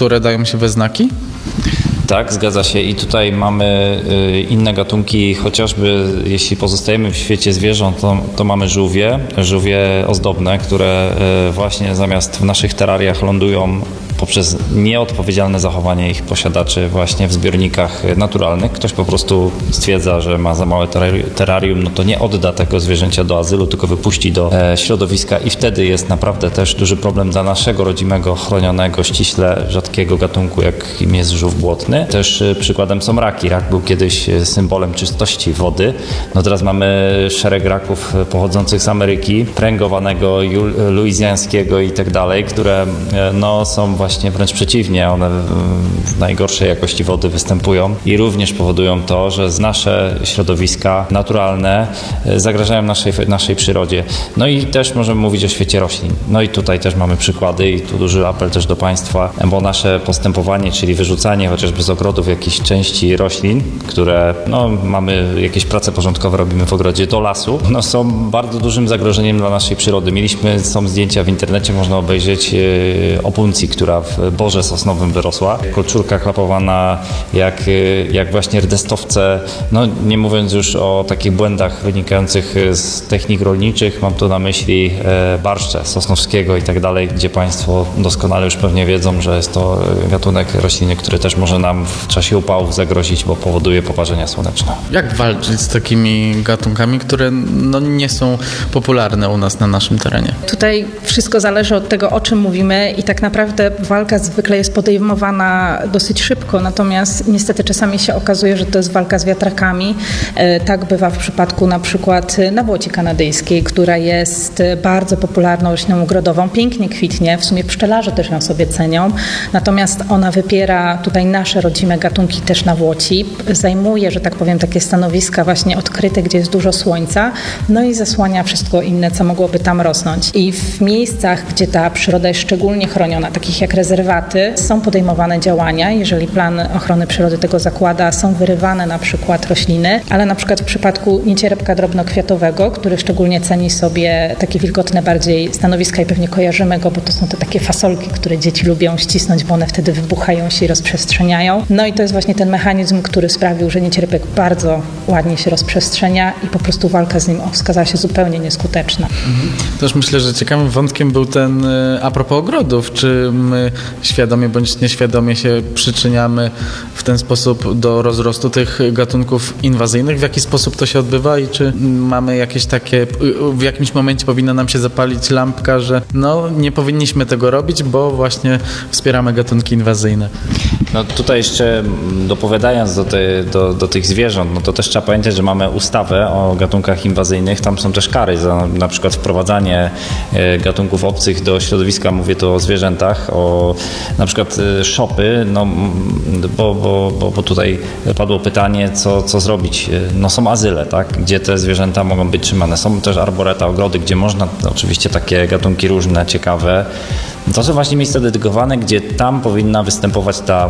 które dają się we znaki? Tak, zgadza się i tutaj mamy inne gatunki, jeśli pozostajemy w świecie zwierząt, to mamy żółwie ozdobne, które właśnie zamiast w naszych terrariach lądują poprzez nieodpowiedzialne zachowanie ich posiadaczy właśnie w zbiornikach naturalnych. Ktoś po prostu stwierdza, że ma za małe terrarium, no to nie odda tego zwierzęcia do azylu, tylko wypuści do środowiska i wtedy jest naprawdę też duży problem dla naszego rodzimego, chronionego, ściśle rzadkiego gatunku, jakim jest żółw błotny. Też przykładem są raki. Rak był kiedyś symbolem czystości wody. No teraz mamy szereg raków pochodzących z Ameryki, pręgowanego, luizjańskiego i tak dalej, które no, są właśnie wręcz przeciwnie, one w najgorszej jakości wody występują i również powodują to, że nasze środowiska naturalne zagrażają naszej przyrodzie. No i też możemy mówić o świecie roślin. No i tutaj też mamy przykłady i tu duży apel też do Państwa, bo nasze postępowanie, czyli wyrzucanie chociażby z ogrodów jakichś części roślin, które no, mamy jakieś prace porządkowe, robimy w ogrodzie, do lasu, no, są bardzo dużym zagrożeniem dla naszej przyrody. Są zdjęcia w internecie, można obejrzeć opuncji, która w borze sosnowym wyrosła. Kolczurka klapowana, jak właśnie rdestowce, no nie mówiąc już o takich błędach wynikających z technik rolniczych, mam tu na myśli barszcze Sosnowskiego i tak dalej, gdzie Państwo doskonale już pewnie wiedzą, że jest to gatunek rośliny, który też może nam w czasie upałów zagrozić, bo powoduje poparzenia słoneczne. Jak walczyć z takimi gatunkami, które no, nie są popularne u nas na naszym terenie? Tutaj wszystko zależy od tego, o czym mówimy i tak naprawdę walka zwykle jest podejmowana dosyć szybko, natomiast niestety czasami się okazuje, że to jest walka z wiatrakami. Tak bywa w przypadku na przykład nawłoci kanadyjskiej, która jest bardzo popularną rośliną ogrodową, pięknie kwitnie, w sumie pszczelarze też ją sobie cenią, natomiast ona wypiera tutaj nasze rodzime gatunki też nawłoci, zajmuje, że tak powiem, takie stanowiska właśnie odkryte, gdzie jest dużo słońca, no i zasłania wszystko inne, co mogłoby tam rosnąć. I w miejscach, gdzie ta przyroda jest szczególnie chroniona, takich jak rezerwaty, są podejmowane działania, jeżeli plan ochrony przyrody tego zakłada, są wyrywane na przykład rośliny, ale na przykład w przypadku niecierpka drobnokwiatowego, który szczególnie ceni sobie takie wilgotne bardziej stanowiska i pewnie kojarzymy go, bo to są te takie fasolki, które dzieci lubią ścisnąć, bo one wtedy wybuchają się i rozprzestrzeniają. No i to jest właśnie ten mechanizm, który sprawił, że niecierpek bardzo ładnie się rozprzestrzenia i po prostu walka z nim okazała się zupełnie nieskuteczna. Też myślę, że ciekawym wątkiem był ten a propos ogrodów. Czy my świadomie bądź nieświadomie się przyczyniamy w ten sposób do rozrostu tych gatunków inwazyjnych? W jaki sposób to się odbywa i czy mamy jakieś takie, w jakimś momencie powinna nam się zapalić lampka, że no nie powinniśmy tego robić, bo właśnie wspieramy gatunki inwazyjne? No tutaj jeszcze dopowiadając do tych zwierząt, no to też trzeba pamiętać, że mamy ustawę o gatunkach inwazyjnych, tam są też kary za na przykład wprowadzanie gatunków obcych do środowiska, mówię tu o zwierzętach, o na przykład szopy, no bo tutaj padło pytanie, co zrobić. No są azyle, tak, gdzie te zwierzęta mogą być trzymane. Są też arboreta, ogrody, gdzie można, oczywiście takie gatunki różne, ciekawe. To są właśnie miejsca dedykowane, gdzie tam powinna występować ta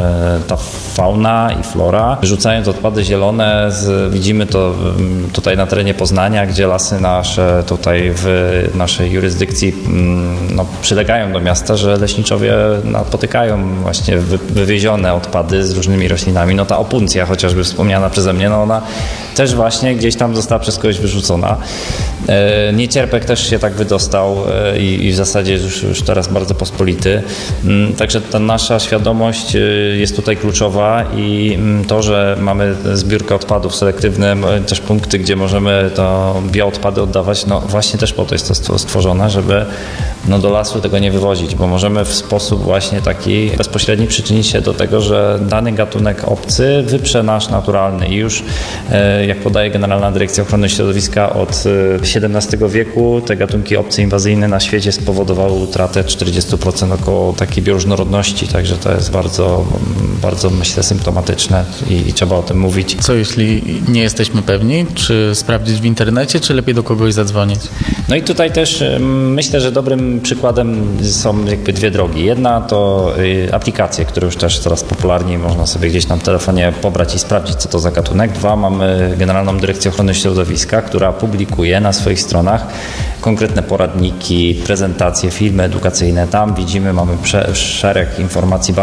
fauna i flora. Wyrzucając odpady zielone, widzimy to tutaj na terenie Poznania, gdzie lasy nasze tutaj w naszej jurysdykcji no, przylegają do miasta, że leśniczowie napotykają właśnie wywiezione odpady z różnymi roślinami. No ta opuncja chociażby wspomniana przeze mnie, no ona też właśnie gdzieś tam została przez kogoś wyrzucona. Niecierpek też się tak wydostał i w zasadzie już teraz bardzo pospolity. Także ta nasza świadomość jest tutaj kluczowa i to, że mamy zbiórkę odpadów selektywne, też punkty, gdzie możemy to bioodpady oddawać, no właśnie też po to jest to stworzone, żeby no do lasu tego nie wywozić, bo możemy w sposób właśnie taki bezpośredni przyczynić się do tego, że dany gatunek obcy wyprze nasz naturalny i już jak podaje Generalna Dyrekcja Ochrony Środowiska od XVII wieku te gatunki obce inwazyjne na świecie spowodowały utratę 40% około takiej bioróżnorodności, także to jest bardzo, bardzo myślę symptomatyczne i trzeba o tym mówić. Co jeśli nie jesteśmy pewni, czy sprawdzić w internecie, czy lepiej do kogoś zadzwonić? No i tutaj też myślę, że dobrym przykładem są jakby dwie drogi. Jedna to aplikacje, które już też coraz popularniej można sobie gdzieś na telefonie pobrać i sprawdzić, co to za gatunek. Dwa, mamy Generalną Dyrekcję Ochrony Środowiska, która publikuje na swoich stronach konkretne poradniki, prezentacje, filmy edukacyjne. Tam widzimy, mamy szereg informacji